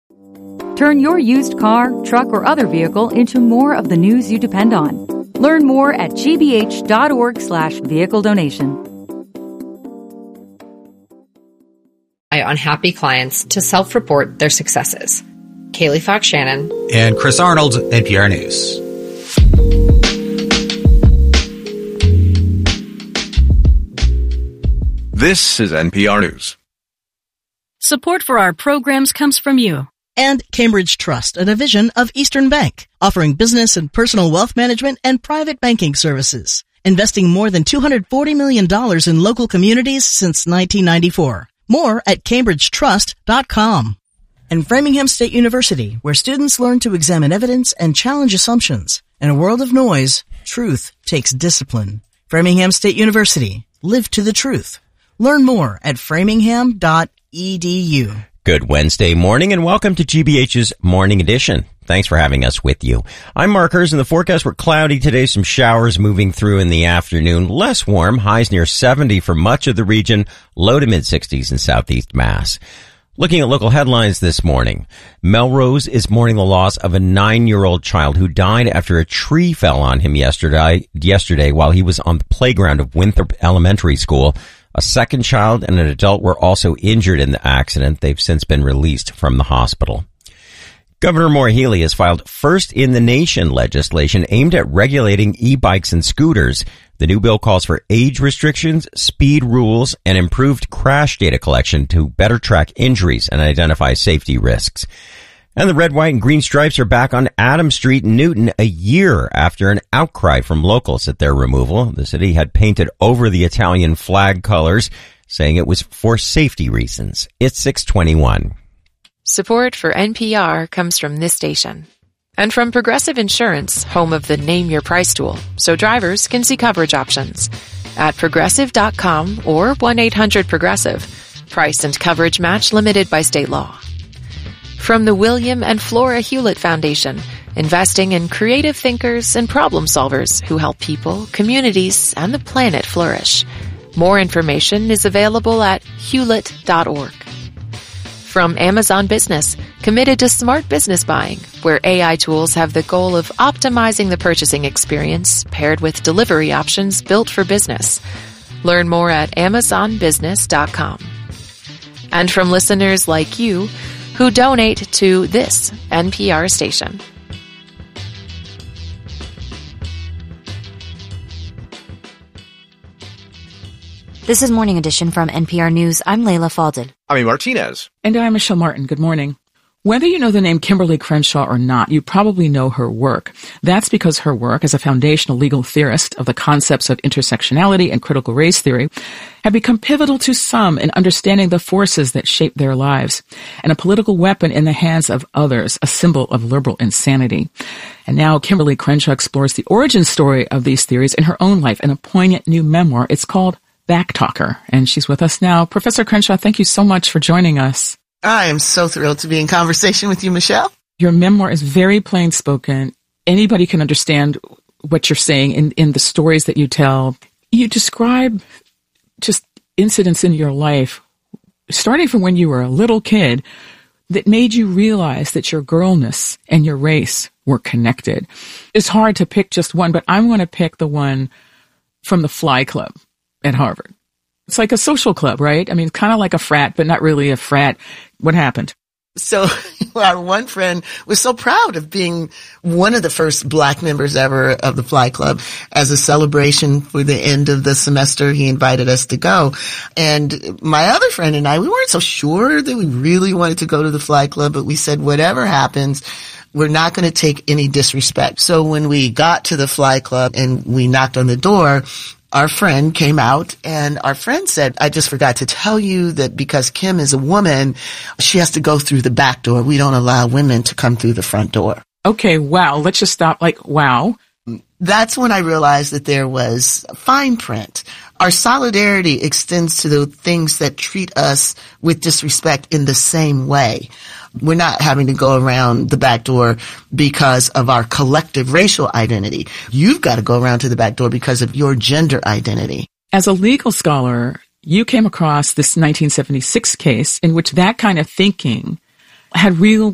Turn your used car, truck, or other vehicle into more of the news you depend on. Learn more at gbh.org/vehicle donation. On happy clients to self-report their successes. Kaylee Fox Shannon and Chris Arnold, NPR News. This is NPR News. Support for our programs comes from you. And Cambridge Trust, a division of Eastern Bank, offering business and personal wealth management and private banking services, investing more than $240 million in local communities since 1994. More at cambridgetrust.com. And Framingham State University, where students learn to examine evidence and challenge assumptions. In a world of noise, truth takes discipline. Framingham State University. Live to the truth. Learn more at framingham.edu. Good Wednesday morning and welcome to GBH's Morning Edition. Thanks for having us with you. I'm Mark Hers, and the forecast, we're cloudy today, some showers moving through in the afternoon. Less warm, highs near 70 for much of the region, low to mid-60s in southeast Mass. Looking at local headlines this morning, Melrose is mourning the loss of a 9-year-old child who died after a tree fell on him yesterday while he was on the playground of Winthrop Elementary School. A second child and an adult were also injured in the accident. They've since been released from the hospital. Governor Maura Healey has filed first-in-the-nation legislation aimed at regulating e-bikes and scooters. The new bill calls for age restrictions, speed rules, and improved crash data collection to better track injuries and identify safety risks. And the red, white, and green stripes are back on Adams Street in Newton a year after an outcry from locals at their removal. The city had painted over the Italian flag colors, saying it was for safety reasons. It's 6:21. Support for NPR comes from this station. And from Progressive Insurance, home of the Name Your Price tool, so drivers can see coverage options. At Progressive.com or 1-800-PROGRESSIVE. Price and coverage match limited by state law. From the William and Flora Hewlett Foundation, investing in creative thinkers and problem solvers who help people, communities, and the planet flourish. More information is available at hewlett.org. From Amazon Business, committed to smart business buying, where AI tools have the goal of optimizing the purchasing experience paired with delivery options built for business. Learn more at amazonbusiness.com. And from listeners like you, who donate to this NPR station. This is Morning Edition from NPR News. I'm Layla Falded. I'm Martinez. And I'm Michelle Martin. Good morning. Whether you know the name Kimberly Crenshaw or not, you probably know her work. That's because her work as a foundational legal theorist of the concepts of intersectionality and critical race theory have become pivotal to some in understanding the forces that shape their lives, and a political weapon in the hands of others, a symbol of liberal insanity. And now Kimberly Crenshaw explores the origin story of these theories in her own life in a poignant new memoir. It's called Backtalker, and she's with us now. Professor Crenshaw, thank you so much for joining us. I am so thrilled to be in conversation with you, Michelle. Your memoir is very plain-spoken. Anybody can understand what you're saying in the stories that you tell. You describe just incidents in your life, starting from when you were a little kid, that made you realize that your girlness and your race were connected. It's hard to pick just one, but I'm going to pick the one from the Fly Club at Harvard. It's like a social club, right? I mean, kind of like a frat, but not really a frat. What happened? So our one friend was so proud of being one of the first Black members ever of the Fly Club. As a celebration for the end of the semester, he invited us to go. And my other friend and I, we weren't so sure that we really wanted to go to the Fly Club, but we said, whatever happens, we're not going to take any disrespect. So when we got to the Fly Club and we knocked on the door, our friend came out, and our friend said, I just forgot to tell you that because Kim is a woman, she has to go through the back door. We don't allow women to come through the front door. Okay, wow. Let's just stop. Wow. That's when I realized that there was fine print. Our solidarity extends to the things that treat us with disrespect in the same way. We're not having to go around the back door because of our collective racial identity. You've got to go around to the back door because of your gender identity. As a legal scholar, you came across this 1976 case in which that kind of thinking had real